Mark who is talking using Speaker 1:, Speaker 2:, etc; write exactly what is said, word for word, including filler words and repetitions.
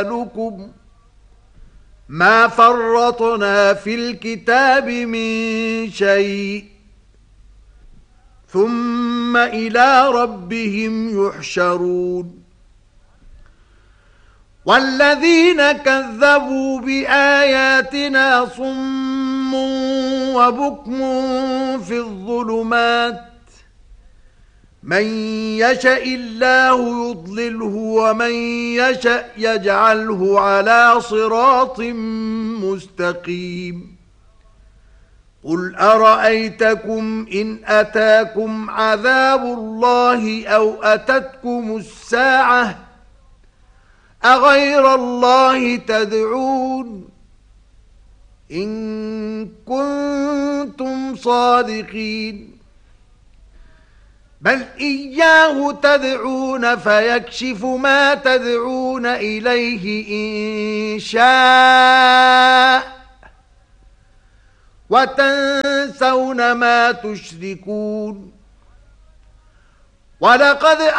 Speaker 1: لكم ما فرطنا في الكتاب من شيء ثم إلى ربهم يحشرون والذين كذبوا بآياتنا صم وبكم في الظلمات من يشاء الله يضلله ومن يشاء يجعله على صراط مستقيم قل أرأيتكم إن أتاكم عذاب الله أو أتتكم الساعة أغير الله تدعون إن كنتم صادقين بل إياه تدعون فيكشف ما تدعون إليه إن شاء وتنسون ما تشركون ولقد